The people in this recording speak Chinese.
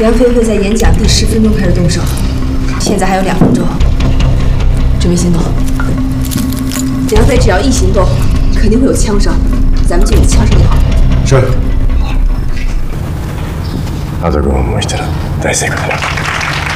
梁飞会在演讲第10分钟开始动手，现在还有2分钟，准备行动。梁飞只要一行动，肯定会有枪声，咱们就以枪声引号。 是。あと5分もしたら大成功だな。